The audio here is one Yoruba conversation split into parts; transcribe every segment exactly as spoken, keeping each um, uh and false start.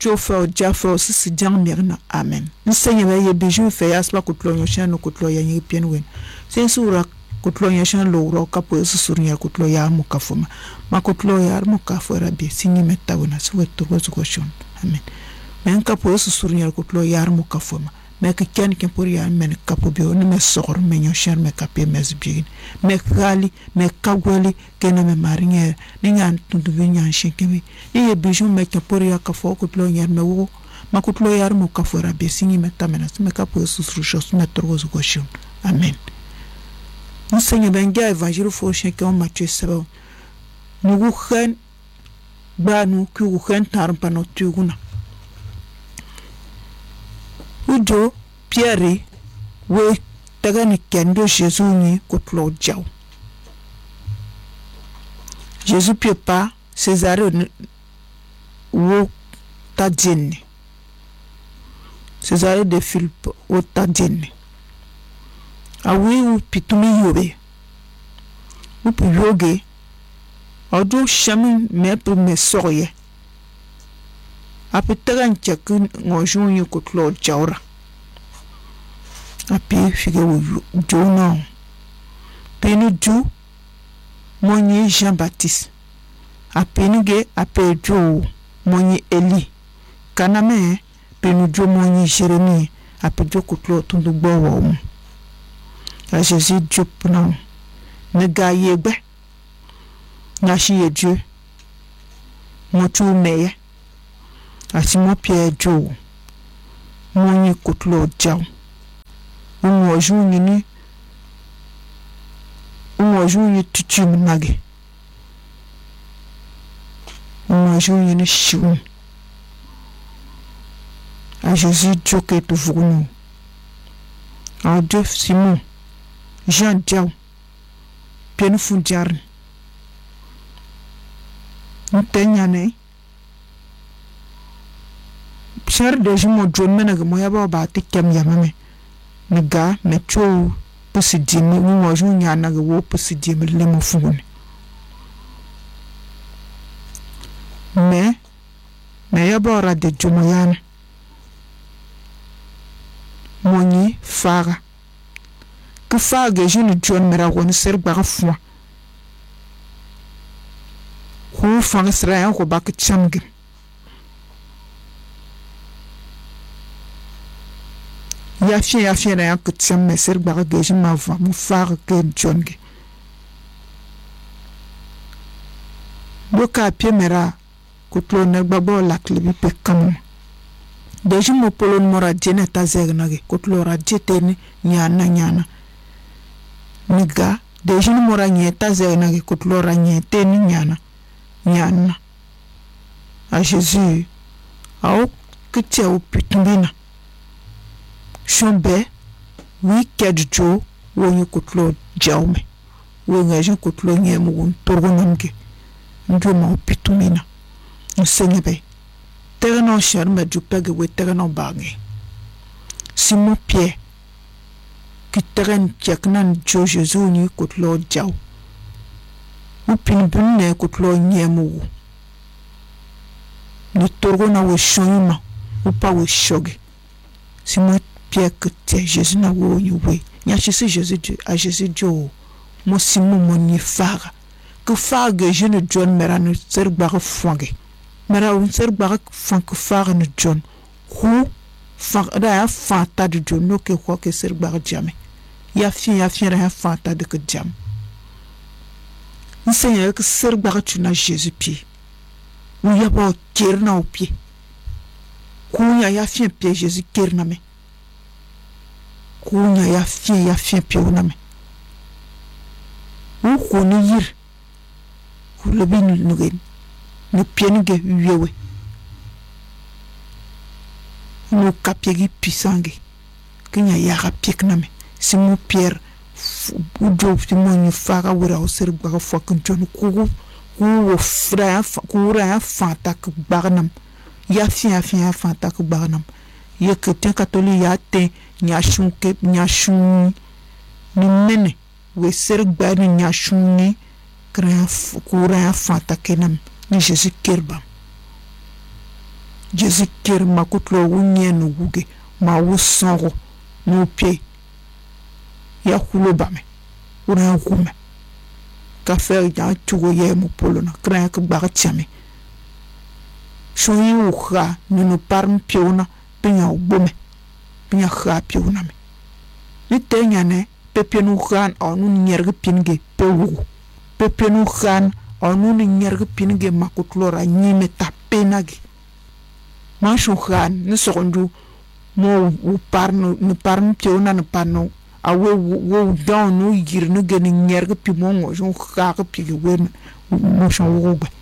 chofa jafa sisi jang mirna amen nsenya ba ye bijou fe yasba kutlo nyosha no kutlo ya nyi pien wen sen sura kutlo nyosha lo ro kapo susurnya kutlo ya mu kafuma ma kutlo ya mu kafura bi sinyi metta wona suwe to go shon amen men kapo susurnya kutlo ya mu kafuma me ke ken ke pour ya men kapo bi on me sor me nyosha me kapé mes bi me gali me kagweli kena me maringe ni ngan tundu bi nyan shekemi ye bijou me ke pour ya kafo kutlo nyar me wo ma kutlo ya mu kafura bi sinyi metta mena me kapo susurjo me to go shon amen Nsenya benga evangile fo sheke on Matthieu sabo nugu khen ba nu ku khen tarpa no tuguna ujo Pierre we tagani kendo Jésus ni kotlo jaw Jésus peut pas César wo tadjenne César de Philippe wo tadjenne awi u pitumi yobe upu yoge odo shamin me pu me soye api tagan chakun ngojunyu kutlo jawra api fige u jona penu ju monyi Jean Baptiste apenu ge ape ju monyi Eli kaname penu ju monyi Jérémie api ju kutlo tundu gbowo à Jésus Dieu non ne gagne be na chi Dieu mo tu meye ati mo pie jo mo ni kutlo jaw mo juni ni mo juni tutum nage mo juni ni chou à Jésus Dieu que tu voulons en Dieu Simon Jean Diaw pienu funjar ntanyane cher de jimo jon mena mo yaba ba tikem yamame niga me cho pusidimi mo jo nyana go wo pusidimi le mo fune me me yaba ra de jomoyana moni faga que fage jeune John mera won ser ba fwa ko fanga sra ko bak chamge ya fi ya fi na ko chamme ser ba ge je ma va mu fage ke John ge boka pie mera ko tlo na gbabo la klibi pe kam deji mo polon mora jene ta zegna ge ko tlo ra jeteni nyana nyana niga deji ni mora nyeta zegna ge ko tlo ra nyeteni nyana nyana a Jésus au kitia u pitmbina shombe wi kedjo woni ko tlo jawme wo ngaje ko tlo nyemu won torgonamge ndo ma pitmbina nsenyebe terno sharma jupege we terno bangi Simon Pierre ki teren tiaknan jo Jésus ni kutlo jaw u pinbunne kutlo nyemu ni torgona we shonyuma u pa we shoge Simon Pierre que tie Jésus na wo ni we nya chisi Jésus a Jésus jo mo Simon mo ni faga que faga je ne John merano ser gbar fwange mera un ser gbar fwank faga ne John hu faga fanta de John no ke ko ke ser gbar jamais ya fi ya fi ra fanta de que jam Seigneur que ser gbar tu na Jésus pied ou ya ba kerna au pied kunya ya fi pied Jésus kerna me kunya ya fi ya fi pied na me ou ko ni yir ku le bin nugen ne pienige wewe no kapiegi pisange kenya ya kapiek na me Simon Pierre ujo Simon ni faga wura o ser gba fo kan jon ku ku wo fra ku ra fanta ku bagnam ya fi ya fi fanta ku bagnam ye que te catholique ya te nya shun ke nya shun ni nene we ser gba ni nya shun ni kra ku ra fanta kenam ni Jésus kerba Jésus kir ma kutlo wunye no wuge ma wusongo no pie ya kulo bame una kume ka fer ja tugo ye mo polona kran ka ba chame shoyi ukha no parm piona pinya ubome pinya kha piona me ni tenya ne pepenu khan onu nyerga pinge pewu pepenu khan onu nyerga pinge makutlora nyime tapenagi mashu khan ni sokondu mo u parno ni parm piona na pano awe wo down no yir no geni nyerga pimongo jo kha ka pige wen mo shon wo ba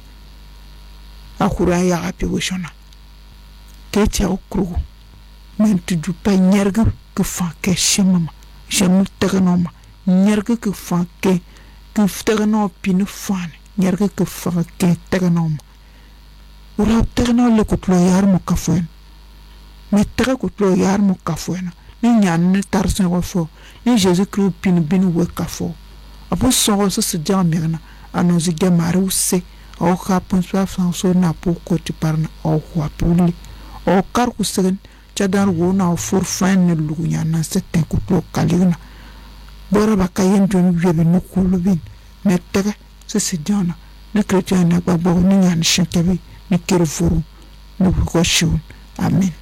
akura ya api wishona ke tia okru men tu du pa nyerga ke fa ke shimama shemu teganoma nyerga ke fa ke ke tegano pinu fane nyerga ke fa ke teganoma ura tegano le kutlo yar mo kafuen me tega kutlo yar mo kafuen ni nyan ni tarsen ko fo ni Jésus Christ pin bin we kafo apo so so se jam mirna anozi gemaru se o kapun swa fanso na po ko ti parna o kwa puli o kar ku segen chadar wo na for fan ne lugunya na seten ku to kalina bora ba kayen don webe no kulubin metega se se jona ne chrétien na ba bo ni nyan shinkebi ni kirfuru no ko shun amen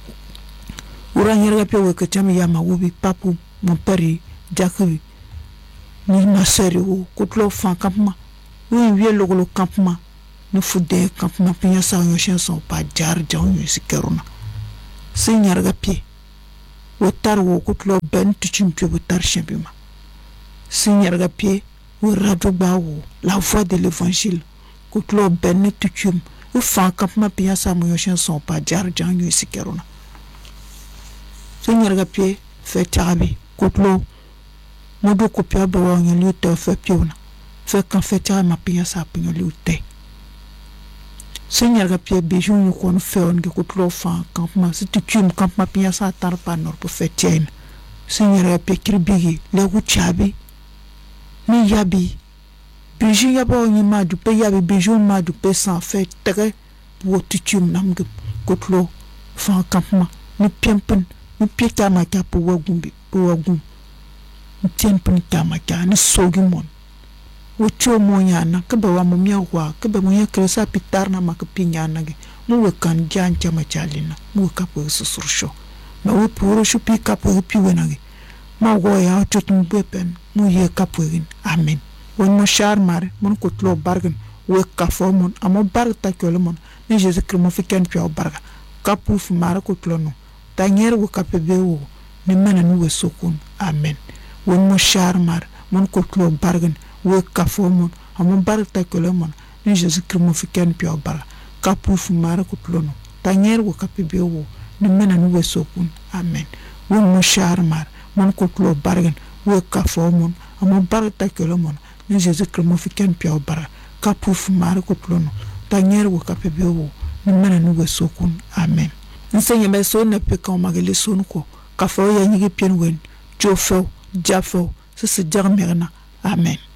ura nyerga pe we ka cham ya ma wubi papu mon pari jakubi ni maseri wo kutlo fan kampma oui oui le le campement nous foude campement pinya sa yo chen son pa jar jaw yo sikeruna seigneur ga pied wo tar wo kutlo ben tuchim pe wo tar chembima seigneur ga pied wo radio ba wo la voix de l'évangile kutlo ben tuchim wo fan campement pinya sa yo chen son pa jar jaw yo sikeruna seigneur ga pied fait tarabi kutlo modo kopia ba wa ngi te fait piona fait qu'en fait ya ma pinya sa pinyo liute seigneur ga pie bijou ñu ko fait on ko tro fa campement si tu tu campement pinya sa tar pa nor pour fait tien seigneur ga pie kribigi le ku chabi ni yabi bijou ya ba ni ma du pe yabi bijou ma du pe sans fait très pour tu tu nam ko tro fa campement ni piempen ni pieta ma ka pour wagumbi pour wagum ni tiempen ta ma ka ni sogi mon ucho monyana ke bawa momia wa ke ba monya kresa pitarna makapinyana ge mu we kan janja machalina mu ka po susursho ma we puro shu pi ka po pi wenage ma go ya chotum bepen mu ye ka po in amen won mo char mare mon ko tlo bargen we ka fo mon amo barta ko le mon ni Jésus Christ mo fiken pi o barga ka pu fu mare ko tlo no tanyer wo ka pe be wo ni mena nu we sokun amen won mo char mare mon ko tlo bargen we kafomon amon barta kolemon ni Jésus Christ mo fiken pio bara kapu fumara kutlono tanyer wo kapibe wo ni mena ni we sokun amen wo mo charmar mon kutlo bargen we kafomon amon barta kolemon ni Jésus Christ mo fiken pio bara kapu fumara kutlono tanyer wo kapibe wo ni mena ni we sokun amen nsenya be so na pe kan magele sonu ko kafo ya nyige pien wen jofo jafo se se jarmerna amen.